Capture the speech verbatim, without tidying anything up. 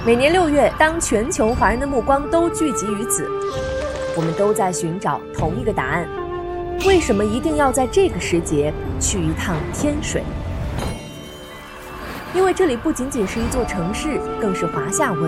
每年六月，当全球华人的目光都聚集于此，我们都在寻找同一个答案：为什么一定要在这个时节去一趟天水？因为这里不仅仅是一座城市，更是华夏文